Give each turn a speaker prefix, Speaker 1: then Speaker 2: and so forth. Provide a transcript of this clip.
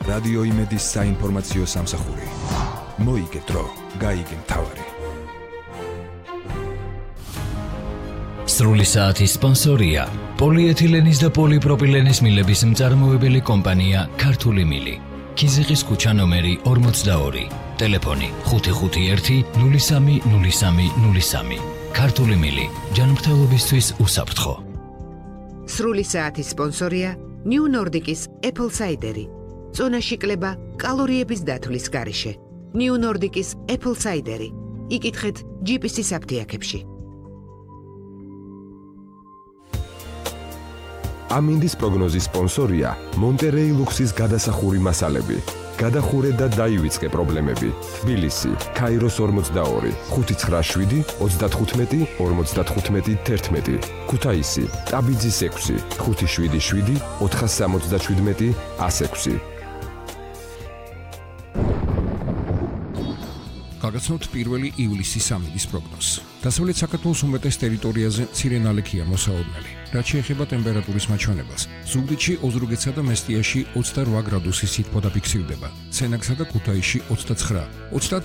Speaker 1: რადიო იმედის საინფორმაციო სამსახური. მოიგე დრო, გაიგე მთავარი.
Speaker 2: სრული საათის სპონსორია პოლიეთილენის და პოლიპროპილენის მილების მწარმოებელი კომპანია ქართული მილი. ქიზიყის ქუჩა ნომერი 42. ტელეფონი 551-030303. ქართული მილი. ჯანმრთელობისთვის უსაფრთხო.
Speaker 3: სრული საათის სპონსორია New Nordic-ის Apple Cider-ი. წონაში კლება კალორიების დათვლის გარეშე. New Nordic-ის Apple Cider-ი. იკითხეთ GPS-ის აფთიაქებში.
Speaker 4: ამინდის პროგნოზის სპონსორია Monterey Lux-ის გადასახური მასალები. გადახურე და დაივიწყე პრობლემები. თბილისი, ქაიროს 42, 597, 35, 55, 11. ქუთაისი, ტაბიძის 6, 577, 477, 106.
Speaker 5: გაგაცნობთ 1 ივლისის ამინდის პროგნოზს. დასავლეთ საქართველოს უმეტეს ტერიტორიაზე მცირე ნალექია მოსაოდნელი. რაც შეეხება ტემპერატურის მაჩვენებას, ზუგდიდში, ოზურგეთსა და მესტიაში 28 გრადუსი სითბო დაფიქსირდება. სენაკსა და ქუთაისში 29,